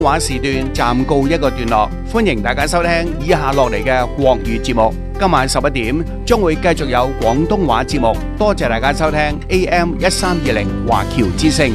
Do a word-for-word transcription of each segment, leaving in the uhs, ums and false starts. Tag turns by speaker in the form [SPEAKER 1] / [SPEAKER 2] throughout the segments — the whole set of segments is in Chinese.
[SPEAKER 1] 話時段暫告一個段落，歡迎大家收聽以下落嚟嘅國語節目。今晚十一點將會繼續有廣東話節目，多謝大家收聽 A M 一三二零華僑之聲。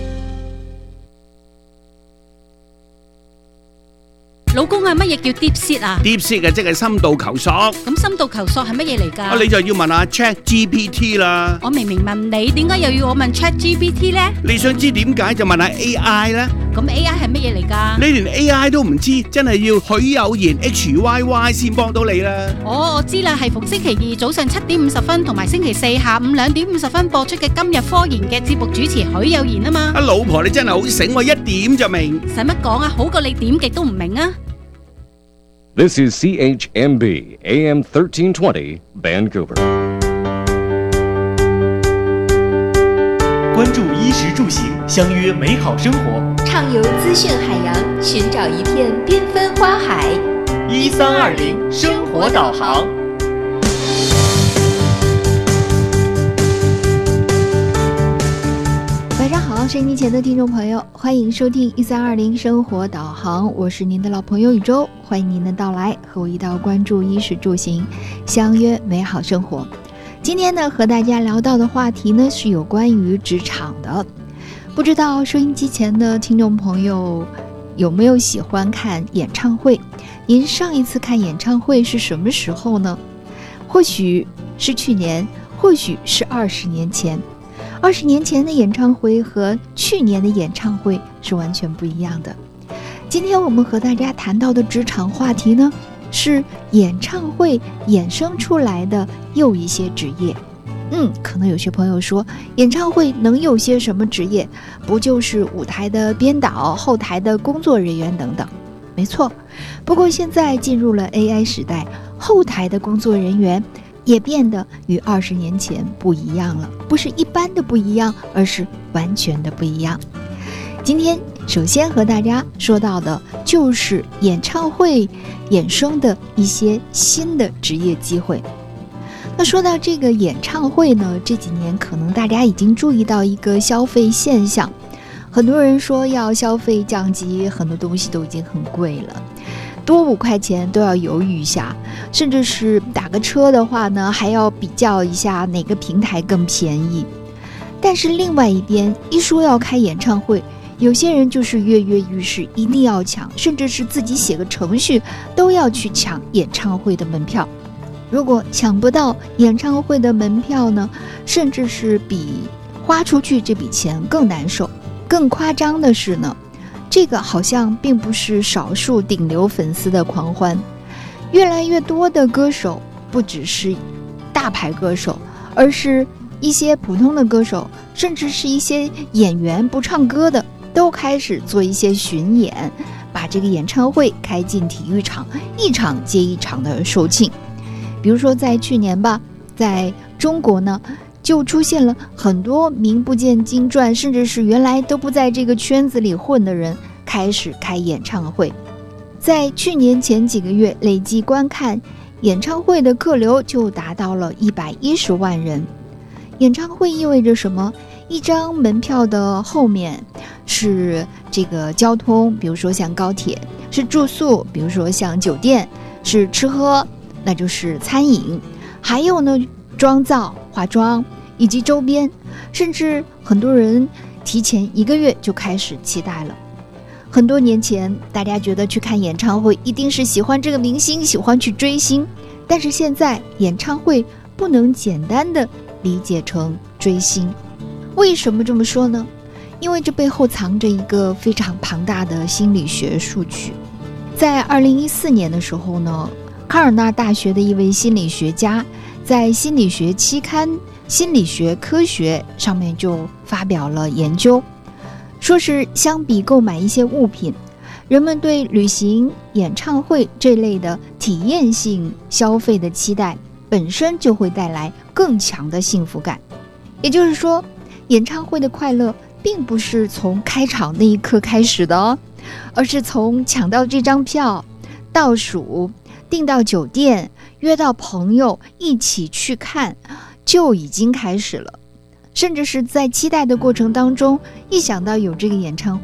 [SPEAKER 2] 老公啊，乜嘢叫 deep seat 啊
[SPEAKER 1] ？deep seat 嘅即係深度求索。
[SPEAKER 2] 咁深度求索係乜嘢嚟㗎？
[SPEAKER 1] 啊，你就要問下 Chat G P T 啦。
[SPEAKER 2] 我明明問你，點解又要我問 Chat G P T 呢？
[SPEAKER 1] 你想知點解就問下 A I 啦。
[SPEAKER 2] 咁 A I 係乜嘢嚟㗎？
[SPEAKER 1] 你連 A I 都唔知，真係要許有言 H Y Y 先幫到你啦。
[SPEAKER 2] 哦，我知啦，係逢星期二早上七點五十分同埋星期四下午兩點五十分播出嘅今日科研嘅節目主持許有言啊嘛。
[SPEAKER 1] 啊，老婆你真係好醒，我一點就明。
[SPEAKER 2] 使乜講啊？好過你點極都唔明啊！
[SPEAKER 3] This is C H M B A M thirteen twenty Vancouver。
[SPEAKER 4] 關注衣食住行，相約美好生活。
[SPEAKER 5] 暢遊資訊海洋，尋找一片繽紛花海。
[SPEAKER 4] 一三二零生活導航。
[SPEAKER 6] 晚上好，收音机前的听众朋友，欢迎收听一三二零生活导航，我是您的老朋友宇宙，欢迎您的到来，和我一道关注衣食住行，相约美好生活。今天呢，和大家聊到的话题呢是有关于职场的。不知道收音机前的听众朋友有没有喜欢看演唱会？您上一次看演唱会是什么时候呢？或许是去年，或许是二十年前。二十年前的演唱会和去年的演唱会是完全不一样的。今天我们和大家谈到的职场话题呢，是演唱会衍生出来的又一些职业。嗯，可能有些朋友说，演唱会能有些什么职业？不就是舞台的编导、后台的工作人员等等？没错，不过现在进入了 A I 时代，后台的工作人员也变得与二十年前不一样了，不是一般的不一样，而是完全的不一样。今天首先和大家说到的就是演唱会衍生的一些新的职业机会。那说到这个演唱会呢，这几年可能大家已经注意到一个消费现象，很多人说要消费降级，很多东西都已经很贵了，多五块钱都要犹豫一下，甚至是打个车的话呢，还要比较一下哪个平台更便宜。但是另外一边，一说要开演唱会，有些人就是跃跃欲试，一定要抢，甚至是自己写个程序都要去抢演唱会的门票。如果抢不到演唱会的门票呢，甚至是比花出去这笔钱更难受。更夸张的是呢，这个好像并不是少数顶流粉丝的狂欢，越来越多的歌手不只是大牌歌手，而是一些普通的歌手，甚至是一些演员不唱歌的，都开始做一些巡演，把这个演唱会开进体育场，一场接一场的售罄。比如说在去年吧，在中国呢，就出现了很多名不见经传，甚至是原来都不在这个圈子里混的人开始开演唱会。在去年前几个月，累计观看演唱会的客流就达到了一百一十万人。演唱会意味着什么？一张门票的后面是这个交通，比如说像高铁，是住宿，比如说像酒店，是吃喝，那就是餐饮，还有呢妆造、化妆以及周边，甚至很多人提前一个月就开始期待了。很多年前大家觉得去看演唱会一定是喜欢这个明星，喜欢去追星，但是现在演唱会不能简单的理解成追星。为什么这么说呢？因为这背后藏着一个非常庞大的心理学数据。在二零一四年的时候呢，卡尔纳大学的一位心理学家在心理学期刊《心理学科学》上面就发表了研究，说是相比购买一些物品，人们对旅行、演唱会这类的体验性消费的期待本身就会带来更强的幸福感。也就是说，演唱会的快乐并不是从开场那一刻开始的哦，而是从抢到这张票、倒数、订到酒店、约到朋友一起去看就已经开始了。甚至是在期待的过程当中，一想到有这个演唱会，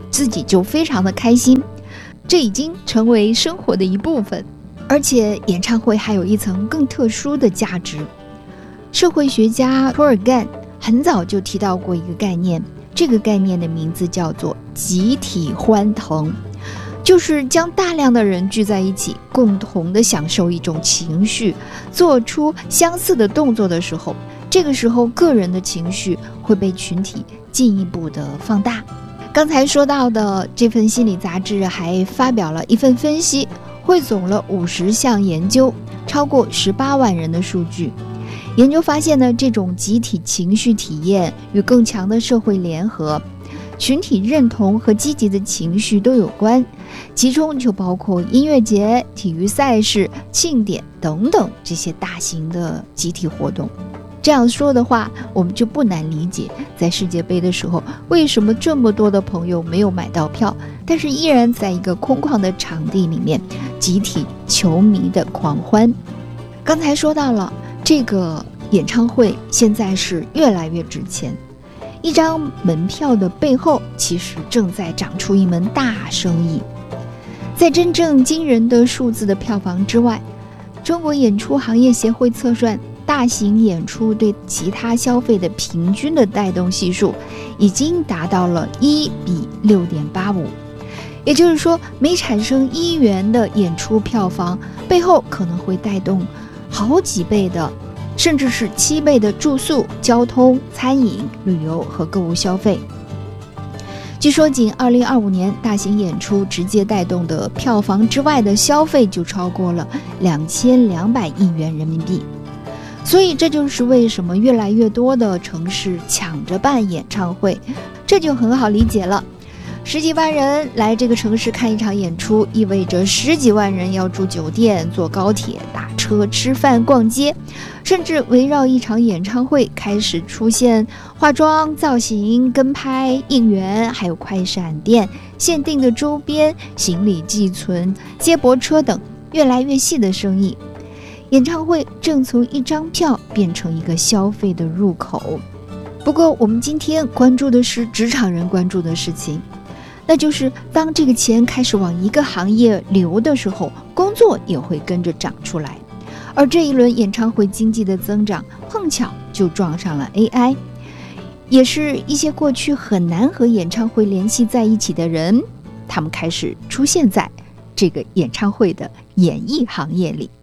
[SPEAKER 6] 自己就非常的开心，这已经成为生活的一部分。而且演唱会还有一层更特殊的价值。社会学家托尔干很早就提到过一个概念，这个概念的名字叫做集体欢腾，就是将大量的人聚在一起，共同的享受一种情绪，做出相似的动作的时候，这个时候个人的情绪会被群体进一步的放大。刚才说到的这份心理杂志还发表了一份分析，汇总了五十项研究，超过十八万人的数据。研究发现呢，这种集体情绪体验与更强的社会联合、群体认同和积极的情绪都有关，其中就包括音乐节、体育赛事、庆典等等这些大型的集体活动。这样说的话，我们就不难理解，在世界杯的时候，为什么这么多的朋友没有买到票，但是依然在一个空旷的场地里面，集体球迷的狂欢。刚才说到了，这个演唱会现在是越来越值钱，一张门票的背后，其实正在长出一门大生意。在真正惊人的数字的票房之外，中国演出行业协会测算，大型演出对其他消费的平均的带动系数已经达到了一比六点八五，也就是说，每产生一元的演出票房，背后可能会带动好几倍的，甚至是七倍的住宿、交通、餐饮、旅游和购物消费。据说，仅二零二五年大型演出直接带动的票房之外的消费就超过了两千两百亿元人民币。所以这就是为什么越来越多的城市抢着办演唱会，这就很好理解了。十几万人来这个城市看一场演出，意味着十几万人要住酒店、坐高铁、打车、吃饭、逛街，甚至围绕一场演唱会开始出现化妆、造型、跟拍、应援，还有快闪店、限定的周边、行李寄存、接驳车等越来越细的生意。演唱会正从一张票变成一个消费的入口。不过我们今天关注的是职场人关注的事情，那就是当这个钱开始往一个行业流的时候，工作也会跟着涨出来。而这一轮演唱会经济的增长碰巧就撞上了 A I， 也是一些过去很难和演唱会联系在一起的人，他们开始出现在这个演唱会的演艺行业里。